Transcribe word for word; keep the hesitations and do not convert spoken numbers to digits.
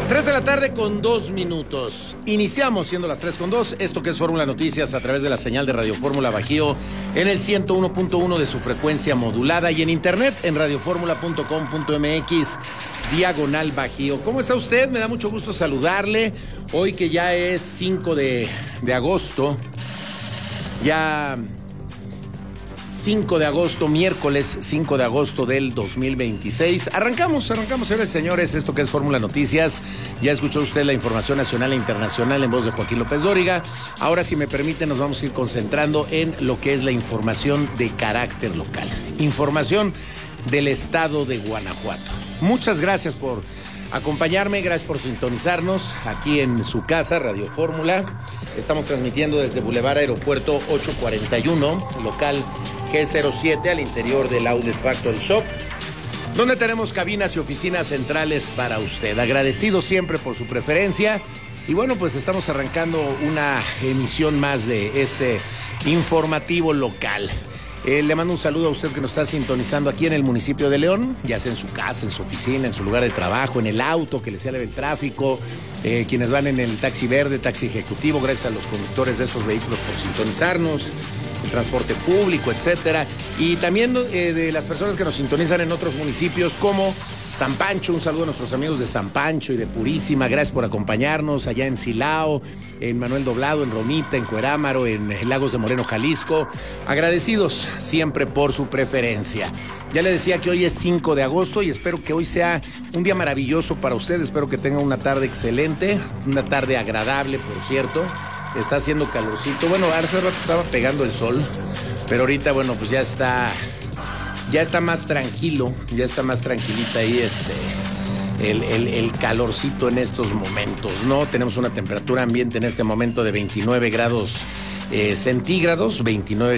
tres de la tarde con dos minutos. Iniciamos siendo las tres con dos. Esto que es Fórmula Noticias a través de la señal de Radio Fórmula Bajío en el ciento uno punto uno de su frecuencia modulada y en internet en radioformula punto com punto m x diagonal Bajío. ¿Cómo está usted? Me da mucho gusto saludarle. Hoy que ya es cinco de agosto. Ya cinco de agosto, miércoles cinco de agosto del dos mil veintiséis. Arrancamos, arrancamos, señores y señores, esto que es Fórmula Noticias. Ya escuchó usted la información nacional e internacional en voz de Joaquín López Dóriga. Ahora, si me permite, nos vamos a ir concentrando en lo que es la información de carácter local. Información del estado de Guanajuato. Muchas gracias por acompañarme, gracias por sintonizarnos aquí en su casa, Radio Fórmula. Estamos transmitiendo desde Boulevard Aeropuerto ochocientos cuarenta y uno, local G cero siete, al interior del Outlet Factory Shop, donde tenemos cabinas y oficinas centrales para usted. Agradecido siempre por su preferencia. Y bueno, pues estamos arrancando una emisión más de este informativo local. Eh, le mando un saludo a usted que nos está sintonizando aquí en el municipio de León, ya sea en su casa, en su oficina, en su lugar de trabajo, en el auto, que le sea leve el tráfico, eh, quienes van en el taxi verde, taxi ejecutivo, gracias a los conductores de estos vehículos por sintonizarnos, el transporte público, etcétera. Y también eh, de las personas que nos sintonizan en otros municipios como San Pancho, un saludo a nuestros amigos de San Pancho y de Purísima, gracias por acompañarnos allá en Silao, en Manuel Doblado, en Romita, en Cuerámaro, en Lagos de Moreno, Jalisco. Agradecidos siempre por su preferencia. Ya le decía que hoy es cinco de agosto y espero que hoy sea un día maravilloso para usted. Espero que tenga una tarde excelente, una tarde agradable, por cierto. Está haciendo calorcito. Bueno, hace rato estaba pegando el sol, pero ahorita, bueno, pues ya está... Ya está más tranquilo, ya está más tranquilita ahí este, el, el, el calorcito en estos momentos, ¿no? Tenemos una temperatura ambiente en este momento de veintinueve grados eh, centígrados, veintinueve